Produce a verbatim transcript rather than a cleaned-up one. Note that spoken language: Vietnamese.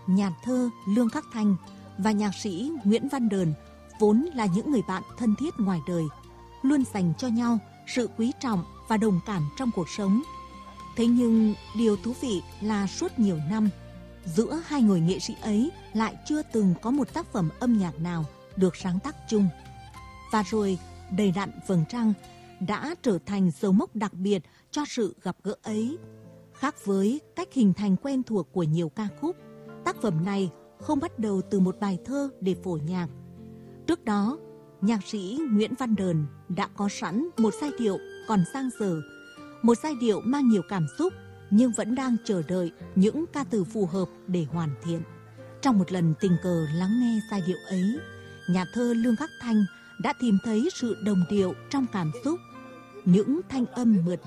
nhà thơ Lương Khắc Thanh và nhạc sĩ Nguyễn Văn Đờn vốn là những người bạn thân thiết ngoài đời, luôn dành cho nhau sự quý trọng và đồng cảm trong cuộc sống. Thế nhưng điều thú vị là suốt nhiều năm, giữa hai người nghệ sĩ ấy lại chưa từng có một tác phẩm âm nhạc nào được sáng tác chung. Và rồi, Đầy đặn vầng trăng đã trở thành dấu mốc đặc biệt cho sự gặp gỡ ấy. Khác với cách hình thành quen thuộc của nhiều ca khúc, tác phẩm này không bắt đầu từ một bài thơ để phổ nhạc. Trước đó, nhạc sĩ Nguyễn Văn Đờn đã có sẵn một giai điệu còn dang dở, một giai điệu mang nhiều cảm xúc nhưng vẫn đang chờ đợi những ca từ phù hợp để hoàn thiện. Trong một lần tình cờ lắng nghe giai điệu ấy, nhà thơ Lương Khắc Thanh đã tìm thấy sự đồng điệu trong cảm xúc. Những thanh âm mượt